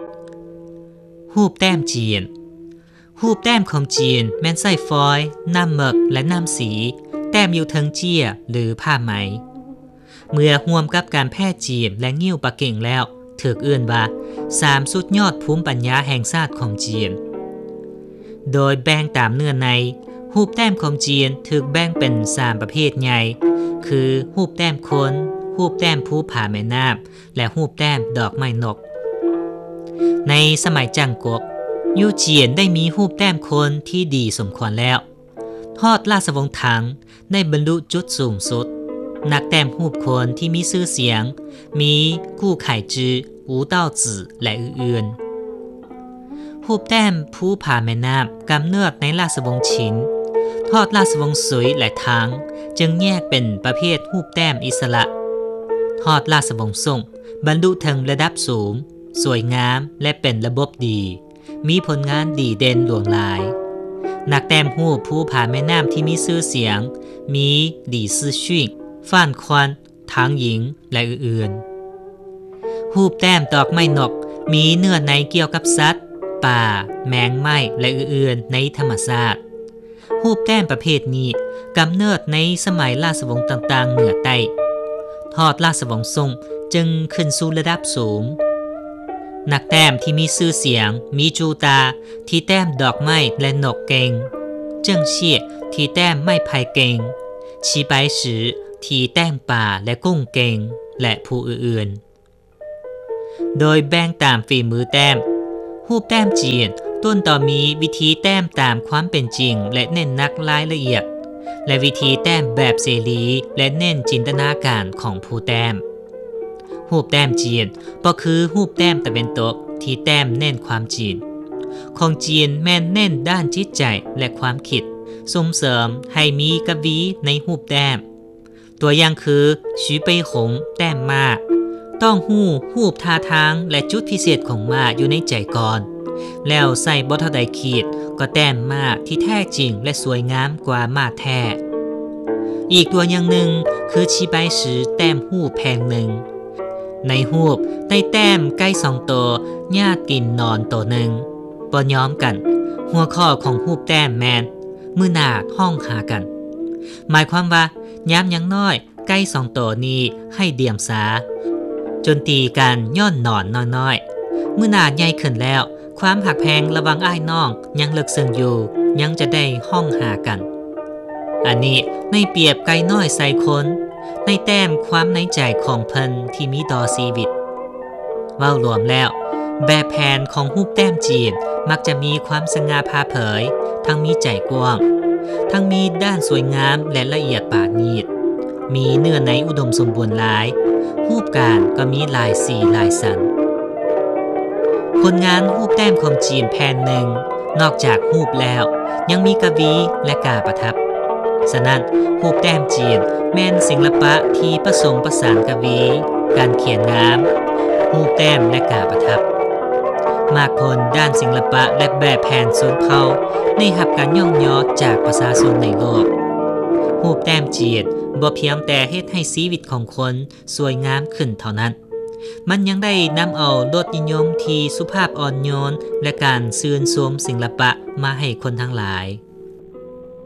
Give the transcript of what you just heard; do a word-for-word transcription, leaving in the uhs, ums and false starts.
รูปแต้มจีนรูปแต้มของจีนแม่นใส่ฟอยล์น้ำหมึกและน้ำสีแต้มอยู่เทิงเจียหรือผ้าไหมเมื่อร่วมกับการแพร่จีนและงิ้วปะเก่งแล้วถูกเอื่นว่าสามสุดยอดภูมิปัญญาแห่งชาติของจีนโดยแบ่งตามเนื้อในรูปแต้มของจีนถูกแบ่งเป็นสามประเภทใหญ่คือรูปแต้มคนรูปแต้มภูผาแม่น้ำและรูปแต้มดอกไม้นกในสมัยจังกกยู่เจียนได้มีรูปแต้มคนที่ดีสมควรแล้วทอดราชวงศ์ถังได้บรรลุจุดสูงสุดนักแต้มรูปคนที่มีชื่อเสียงมีกู้ไข่จืออูเต้าจื่อและอื่นๆรูปแต้มภูผาแม่น้ำกำเนิดในราชวงศ์ชินทอดราชวงศ์ซุยและถังจึงแยกเป็นประเภทรูปแต้มอิสระทอดราชวงศ์ซ่งบรรลุถึงระดับสูงสวยงามและเป็นระบบดีมีผลงานดีเด่นหลวงหลายนักแต้มรูปภูผาแม่น้ำที่มีชื่อเสียงมีหลี่ซื่อชุ่งฟ่านควันทางหญิงและอื่นๆรูปแต้มดอกไม้นกมีเนื้อในเกี่ยวกับสัตว์ป่าแมงไม้และอื่นๆในธรรมชาติรูปแต้มประเภทนี้กำเนิดในสมัยราชวงศ์ต่างๆเหนือใต้ทอดราชวงศ์ซ่งจึงขึ้นสู่ระดับสูงนักแต้มที่มีชื่อเสียงมีจูตาที่แต้มดอกไม้และนกเก่งเจิ้งเชี่ยที่แต้มไม้ไผ่เก่งชีไปสือที่แต้มป่าและกุ้งเก่งและผู้อื่นๆโดยแบ่งตามฝีมือแต้มรูปแต้มจีนต้นต่อมีวิธีแต้มตามความเป็นจริงและเน้นนักรายละเอียดและวิธีแต้มแบบเสรีและเน้นจินตนาการของผู้แต้มรูปแต้มจีนก็คือรูปแต้มตะวันตกที่แต้มเน้นความจีนของจีนแม่นเน้นด้านจิตใจและความคิดส่งเสริมให้มีกวีในรูปแต้มตัวอย่างคือชือเป่ยหงแต้มมาต้องหู้รูปท่าทางและจุดพิเศษของมาอยู่ในใจก่อนแล้วใส่บ่เท่าใดขีดก็แต้มมาที่แท้จริงและสวยงามกว่ามาแท้อีกตัวอย่างหนึ่งคือชีใบสือแต้มหู้แพงหนึ่งในหูปได้แต้มใกล้สองตัวญาติกินนอนตัวหนึ่งปนย้อมกันหัวข้อของหูปแต้มแมนมือหนาห้องหากันหมายความว่าย้ำยังน้อยใกล้สองตัวนี้ให้เดี่ยมสาจนตีกันย่อนนอนน้อยๆมือหนาใหญ่ขึ้นแล้วความหักแพงระวังอ้ายน้องยังเลิกซึ่งอยู่ยังจะได้ห้องหากันอันนี้ในเปรียบไก่น้อยใส่คนในแต้มความในใจของเพิ่นที่มีต่อชีวิตเว้ารวมแล้วแบบแผนของรูปแต้มจีนมักจะมีความสง่าผ่าเผยทั้งมีใจกว้างทั้งมีด้านสวยงามและละเอียดปราณีตมีเนื้อในอุดมสมบูรณ์หลายรูปการก็มีลายสีลายสันผลงานรูปแต้มของจีนแผนหนึ่งนอกจากรูปแล้วยังมีกวีและกาประทับฉะนั้นรูปแต้มจีนแม่นศิลปะที่ผสมผสานกวีการเขียนงามรูปแต้มและกาประทับมากผลด้านศิลปะและแบบแผนชนเผ่าในหับการย่องยอจากประชาชนในโลกรูปแต้มจีนบ่เพียงแต่เฮ็ดให้ชีวิตของคนสวยงามขึ้นเท่านั้นมันยังได้นำเอารสนิยมที่สุภาพอ่อนโยนและการชื่นชมศิลปะมาให้คนทั้งหลาย